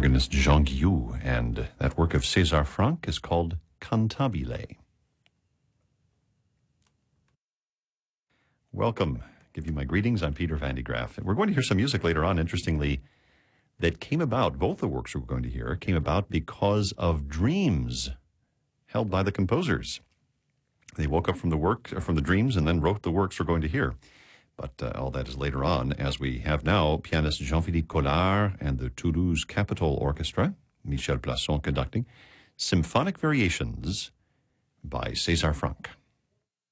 organist Jean Guillou, and that work of César Franck is called Cantabile. Welcome. Give you my greetings. I'm Peter Van de Graaff. We're going to hear some music later on, interestingly, that came about, both the works we're going to hear, came about because of dreams held by the composers. They woke up from the dreams, and then wrote the works we're going to hear. But all that is later on, as we have now pianist Jean-Philippe Collard and the Toulouse Capitol Orchestra, Michel Plasson conducting, Symphonic Variations by César Franck.